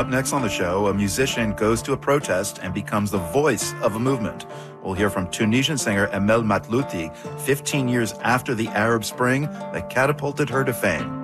Up next on the show, a musician goes to a protest and becomes the voice of a movement. We'll hear from Tunisian singer Emel Matlouti 15 years after the Arab Spring that catapulted her to fame.